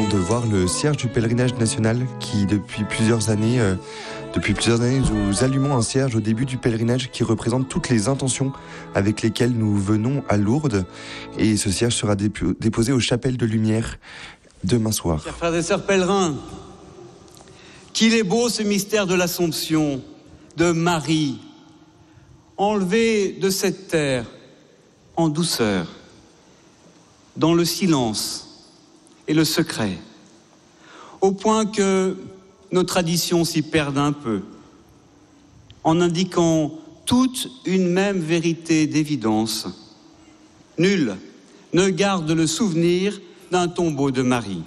de voir le cierge du pèlerinage national qui, depuis plusieurs années, nous allumons un cierge au début du pèlerinage qui représente toutes les intentions avec lesquelles nous venons à Lourdes. Et ce cierge sera déposé aux chapelles de lumière demain soir. Chers frères et sœurs pèlerins, qu'il est beau ce mystère de l'Assomption de Marie, enlevée de cette terre en douceur, dans le silence et le secret, au point que nos traditions s'y perdent un peu, en indiquant toute une même vérité d'évidence. Nul ne garde le souvenir d'un tombeau de Marie.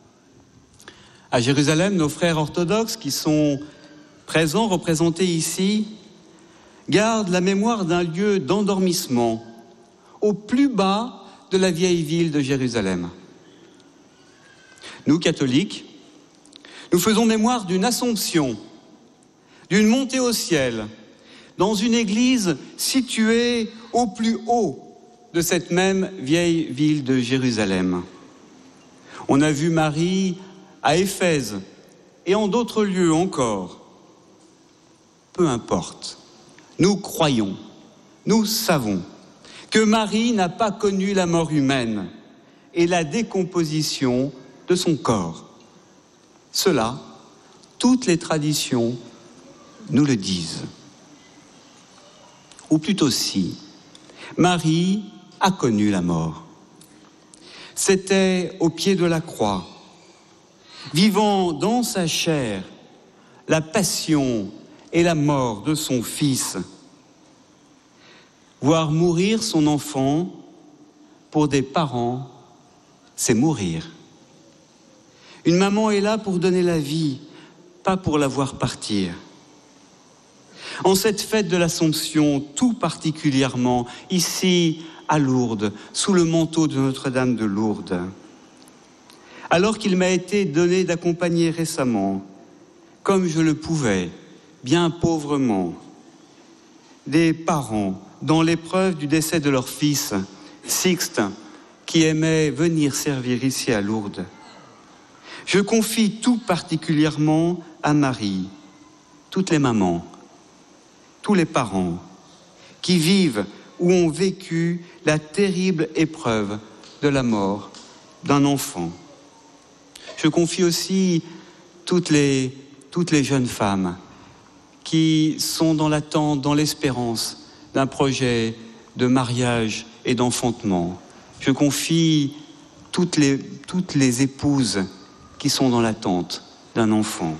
À Jérusalem, nos frères orthodoxes qui sont présents, représentés ici, gardent la mémoire d'un lieu d'endormissement au plus bas de la vieille ville de Jérusalem. Nous, catholiques, nous faisons mémoire d'une Assomption, d'une montée au ciel, dans une église située au plus haut de cette même vieille ville de Jérusalem. On a vu Marie à Éphèse et en d'autres lieux encore. Peu importe, nous croyons, nous savons que Marie n'a pas connu la mort humaine et la décomposition de son corps. Cela, toutes les traditions nous le disent. Ou plutôt si, Marie a connu la mort. C'était au pied de la croix, vivant dans sa chair la passion et la mort de son Fils. Voir mourir son enfant, pour des parents, c'est mourir. Une maman est là pour donner la vie, pas pour la voir partir. En cette fête de l'Assomption, tout particulièrement, ici à Lourdes, sous le manteau de Notre-Dame de Lourdes, alors qu'il m'a été donné d'accompagner récemment, comme je le pouvais, bien pauvrement, des parents dans l'épreuve du décès de leur fils, Sixte, qui aimait venir servir ici à Lourdes. Je confie tout particulièrement à Marie, toutes les mamans, tous les parents qui vivent ou ont vécu la terrible épreuve de la mort d'un enfant. Je confie aussi toutes les jeunes femmes qui sont dans l'attente, dans l'espérance d'un projet de mariage et d'enfantement. Je confie toutes les épouses qui sont dans l'attente d'un enfant.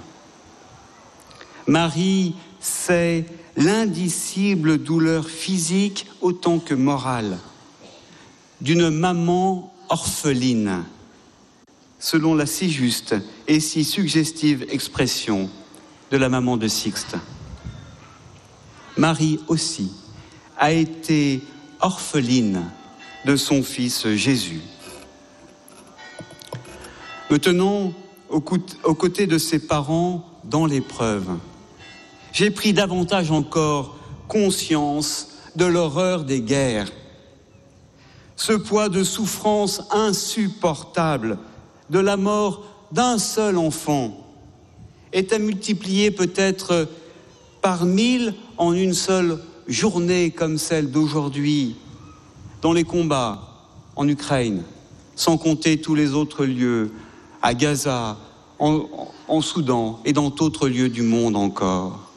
Marie, c'est l'indicible douleur physique autant que morale d'une maman orpheline, selon la si juste et si suggestive expression de la maman de Sixte. Marie aussi a été orpheline de son fils Jésus. Me tenant aux côtés de ses parents dans l'épreuve, j'ai pris davantage encore conscience de l'horreur des guerres. Ce poids de souffrance insupportable de la mort d'un seul enfant est à multiplier peut-être par 1000 en une seule journée comme celle d'aujourd'hui, dans les combats en Ukraine, sans compter tous les autres lieux, à Gaza, en Soudan et dans d'autres lieux du monde encore.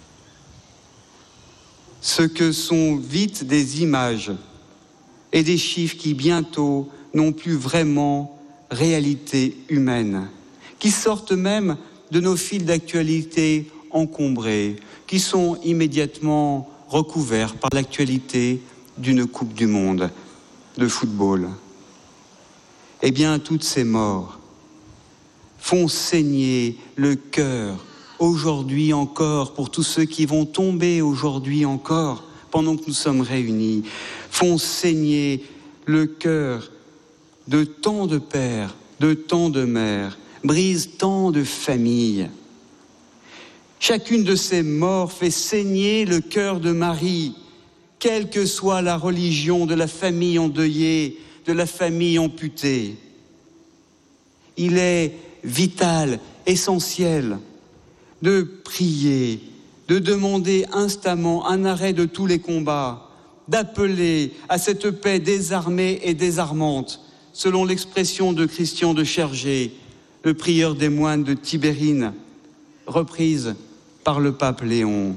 Ce que sont vite des images et des chiffres qui bientôt n'ont plus vraiment réalité humaine, qui sortent même de nos fils d'actualité encombrés, qui sont immédiatement recouverts par l'actualité d'une Coupe du Monde de football. Eh bien, toutes ces morts font saigner le cœur aujourd'hui encore, pour tous ceux qui vont tomber aujourd'hui encore, pendant que nous sommes réunis, font saigner le cœur de tant de pères, de tant de mères, brisent tant de familles. Chacune de ces morts fait saigner le cœur de Marie, quelle que soit la religion de la famille endeuillée, de la famille amputée. il est vital, essentiel de prier, de demander instamment un arrêt de tous les combats, d'appeler à cette paix désarmée et désarmante, selon l'expression de Christian de Chergé, le prieur des moines de Tibérine, reprise par le pape Léon.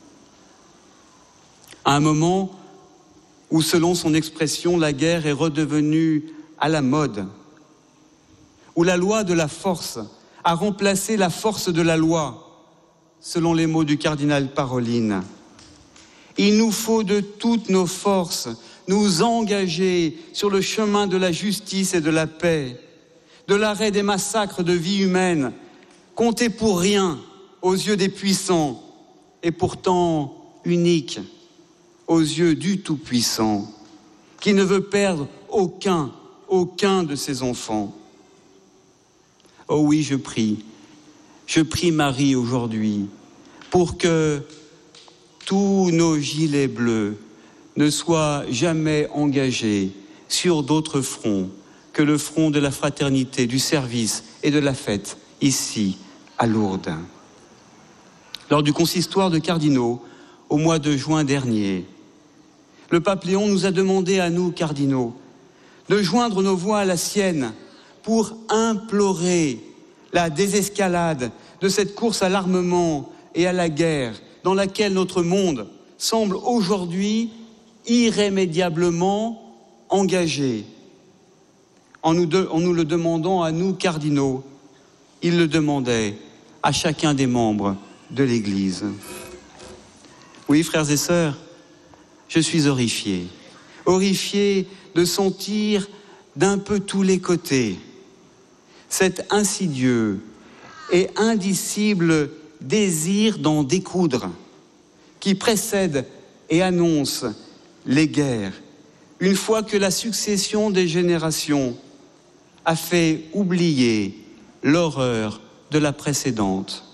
À un moment où, selon son expression, la guerre est redevenue à la mode, où la loi de la force a remplacé la force de la loi, selon les mots du cardinal Parolin. Il nous faut de toutes nos forces nous engager sur le chemin de la justice et de la paix, de l'arrêt des massacres de vies humaines, comptés pour rien aux yeux des puissants et pourtant uniques aux yeux du Tout-Puissant, qui ne veut perdre aucun de ses enfants. Oh oui, je prie Marie aujourd'hui pour que tous nos gilets bleus ne soient jamais engagés sur d'autres fronts que le front de la fraternité, du service et de la fête, ici, à Lourdes. Lors du consistoire de cardinaux, au mois de juin dernier, le pape Léon nous a demandé à nous, cardinaux, de joindre nos voix à la sienne pour implorer la désescalade de cette course à l'armement et à la guerre dans laquelle notre monde semble aujourd'hui irrémédiablement engagé. En nous le demandant à nous, cardinaux, il le demandait à chacun des membres de l'Église. Oui, frères et sœurs, je suis horrifié de sentir d'un peu tous les côtés cet insidieux et indicible désir d'en découdre qui précède et annonce les guerres, une fois que la succession des générations a fait oublier l'horreur de la précédente.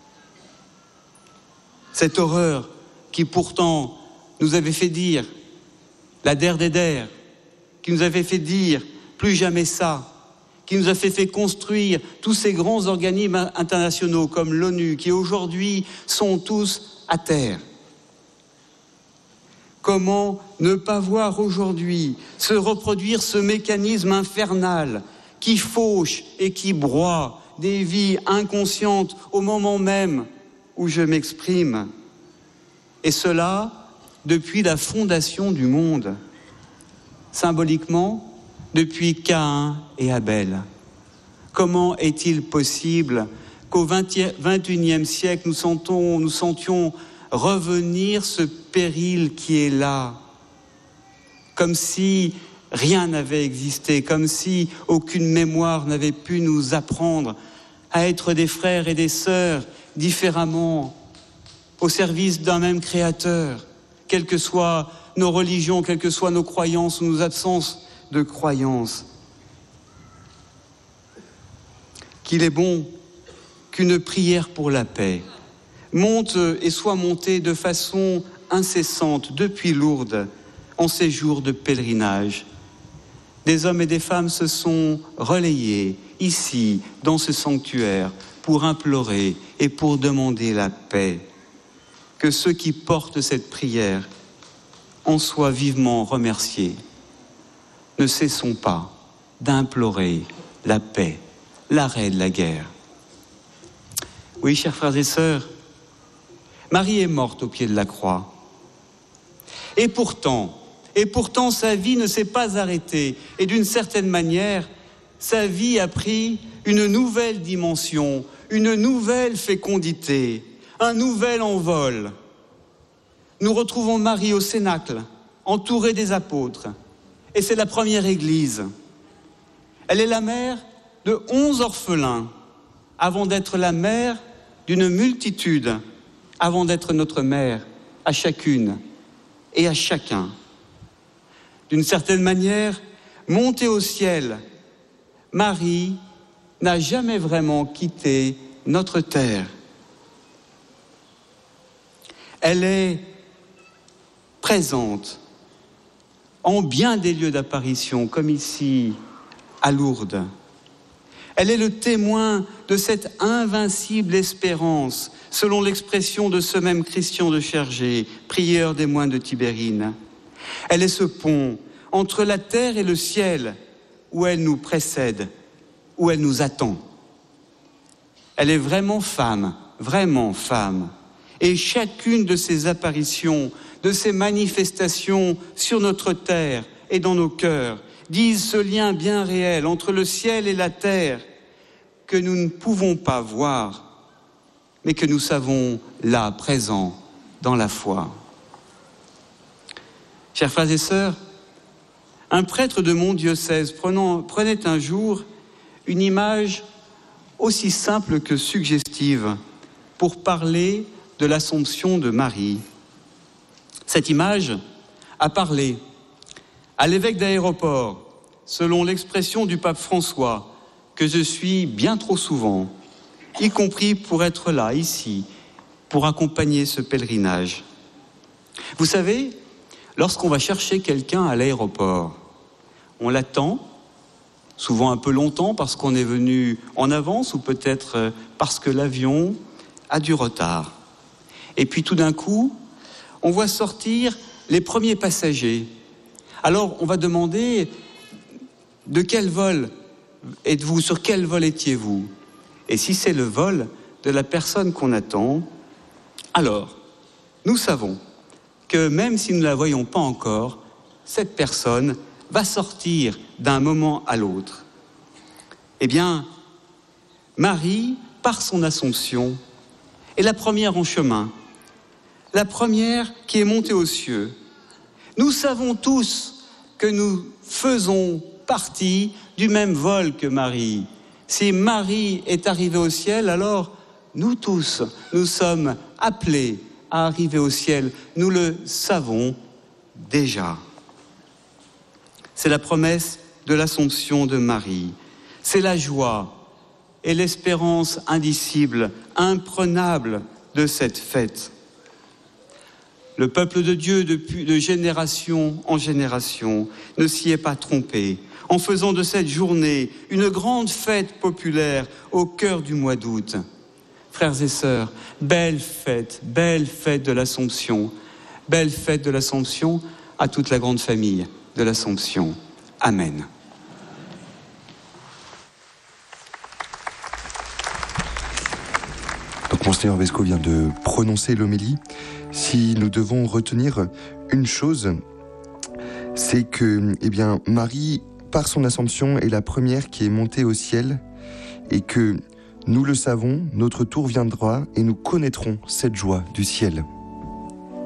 Cette horreur qui pourtant nous avait fait dire la der des der, qui nous avait fait dire plus jamais ça, qui nous a fait construire tous ces grands organismes internationaux comme l'ONU, qui aujourd'hui sont tous à terre. Comment ne pas voir aujourd'hui se reproduire ce mécanisme infernal qui fauche et qui broie des vies inconscientes au moment même où je m'exprime, et cela depuis la fondation du monde, symboliquement depuis Caïn et Abel. Comment est-il possible qu'au XXIe siècle nous sentions revenir ce péril qui est là, comme si rien n'avait existé, comme si aucune mémoire n'avait pu nous apprendre à être des frères et des sœurs différemment, au service d'un même Créateur, quelles que soient nos religions, quelles que soient nos croyances ou nos absences de croyances. Qu'il est bon qu'une prière pour la paix monte et soit montée de façon incessante depuis Lourdes en ces jours de pèlerinage. Des hommes et des femmes se sont relayés ici, dans ce sanctuaire, pour implorer et pour demander la paix. Que ceux qui portent cette prière en soient vivement remerciés. Ne cessons pas d'implorer la paix, l'arrêt de la guerre. Oui, chers frères et sœurs, Marie est morte au pied de la croix. Et pourtant, sa vie ne s'est pas arrêtée. Et d'une certaine manière, sa vie a pris une nouvelle dimension, une nouvelle fécondité, un nouvel envol. Nous retrouvons Marie au Cénacle, entourée des apôtres. Et c'est la première église. Elle est la mère de 11 orphelins, avant d'être la mère d'une multitude, avant d'être notre mère à chacune et à chacun. D'une certaine manière, montée au ciel, Marie n'a jamais vraiment quitté notre terre. Elle est présente en bien des lieux d'apparition, comme ici à Lourdes. Elle est le témoin de cette invincible espérance, selon l'expression de ce même Christian de Chergé, prieur des moines de Tibérine. Elle est ce pont entre la terre et le ciel, où elle nous précède, où elle nous attend. Elle est vraiment femme. Et chacune de ces apparitions, de ces manifestations sur notre terre et dans nos cœurs, disent ce lien bien réel entre le ciel et la terre que nous ne pouvons pas voir, mais que nous savons là, présent, dans la foi. Chers frères et sœurs, un prêtre de mon diocèse prenait un jour une image aussi simple que suggestive pour parler de l'Assomption de Marie. Cette image a parlé à l'évêque d'Aéroport, selon l'expression du pape François, que je suis bien trop souvent, y compris pour être là, ici, pour accompagner ce pèlerinage. Vous savez, lorsqu'on va chercher quelqu'un à l'aéroport, on l'attend, souvent un peu longtemps parce qu'on est venu en avance ou peut-être parce que l'avion a du retard. Et puis tout d'un coup, on voit sortir les premiers passagers. Alors on va demander de quel vol êtes-vous, sur quel vol étiez-vous ? Et si c'est le vol de la personne qu'on attend, alors nous savons que même si nous ne la voyons pas encore, cette personne va sortir d'un moment à l'autre. Eh bien, Marie, par son Assomption, est la première en chemin, la première qui est montée aux cieux. Nous savons tous que nous faisons partie du même vol que Marie. Si Marie est arrivée au ciel, alors nous tous, nous sommes appelés à arriver au ciel. Nous le savons déjà. C'est la promesse de l'Assomption de Marie. C'est la joie et l'espérance indicible, imprenable de cette fête. Le peuple de Dieu, depuis de génération en génération, ne s'y est pas trompé, en faisant de cette journée une grande fête populaire au cœur du mois d'août. Frères et sœurs, belle fête de l'Assomption. Belle fête de l'Assomption à toute la grande famille de l'Assomption. Amen. Donc Monseigneur Vesco vient de prononcer l'homélie. Si nous devons retenir une chose, c'est que Marie, par son Assomption, est la première qui est montée au ciel et que nous le savons, notre tour viendra et nous connaîtrons cette joie du ciel.